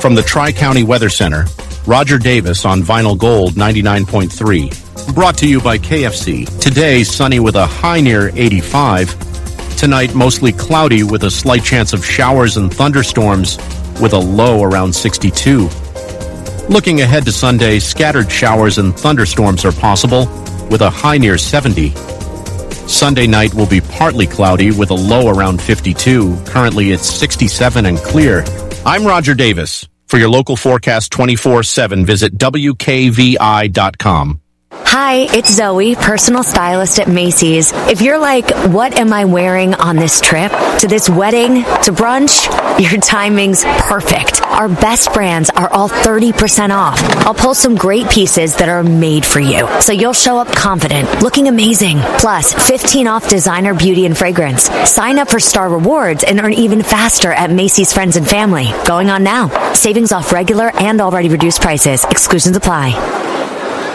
From the Tri-County Weather Center, Roger Davis on Vinyl Gold 99.3. Brought to you by KFC. Today, sunny with a high near 85. Tonight, mostly cloudy with a slight chance of showers and thunderstorms with a low around 62. Looking ahead to Sunday, scattered showers and thunderstorms are possible with a high near 70. Sunday night will be partly cloudy with a low around 52. Currently, it's 67 and clear. I'm Roger Davis. For your local forecast 24/7, visit WKVI.com. Hi, it's Zoe, personal stylist at Macy's. If you're like, what am I wearing on this trip? To this wedding? To brunch? Your timing's perfect. Our best brands are all 30% off. I'll pull some great pieces that are made for you, so you'll show up confident, looking amazing. Plus, 15 off designer beauty and fragrance. Sign up for Star Rewards and earn even faster at Macy's Friends and Family. Going on now. Savings off regular and already reduced prices. Exclusions apply.